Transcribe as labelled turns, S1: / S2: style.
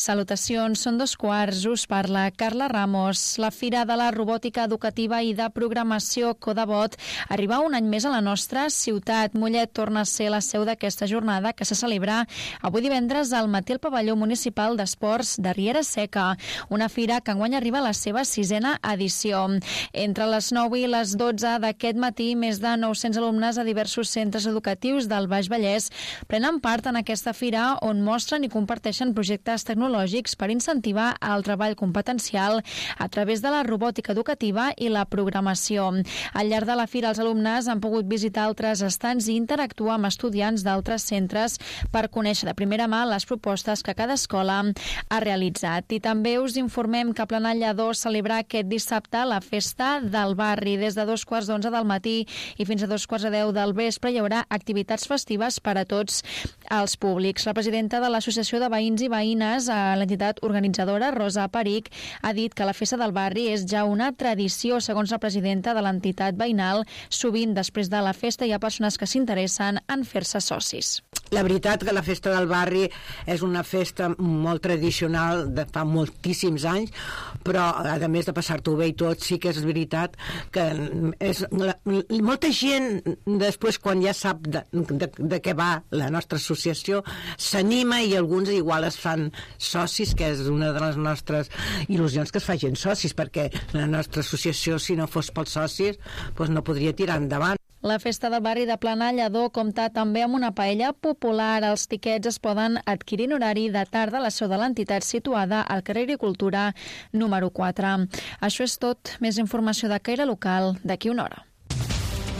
S1: Salutacions, són 2:15, us parla Carla Ramos. La Fira de la Robòtica Educativa i de Programació Codebot arriba un any més a la nostra ciutat. Mollet torna a ser la seu d'aquesta jornada que se celebra avui divendres al matí al pavelló municipal d'esports de Riera Seca, una fira que enguany arriba a la seva 6a edició. Entre les 9 i les 12 d'aquest matí, més de 900 alumnes a diversos centres educatius del Baix Vallès prenen part en aquesta fira on mostren i comparteixen projectes tecnològics per incentivar el treball competencial a través de la robòtica educativa i la programació. Al llarg de la fira, els alumnes han pogut visitar altres estants i interactuar amb estudiants d'altres centres per conèixer de primera mà les propostes que cada escola ha realitzat. I també us informem que Planà Lledó celebra aquest dissabte la festa del barri. Des de 2:15 del matí i fins a 2:10 del vespre hi haurà activitats festives per a tots els públics. La presidenta de l'Associació de Veïns i Veïnes a l'entitat organitzadora, Rosa Peric, ha dit que la festa del barri és ja una tradició. Segons la presidenta de l'entitat veïnal, sovint després de la festa hi ha persones que s'interessen en fer-se socis.
S2: La veritat que la festa del barri és una festa molt tradicional de fa moltíssims anys, però a més de passar-t'ho bé i tot, sí que és veritat que molta gent després, quan ja sap de què va la nostra associació, s'anima i alguns igual es fan socis, que és una de les nostres il·lusions, que es facin socis, perquè la nostra associació, si no fos pels socis, doncs no podria tirar endavant.
S1: La festa del barri de Planà Lledó compta també amb una paella popular. Els tiquets es poden adquirir en horari de tarda a la seu de l'entitat situada al carrer Agricultura número 4. Això és tot. Més informació de Caire Local d'aquí una hora.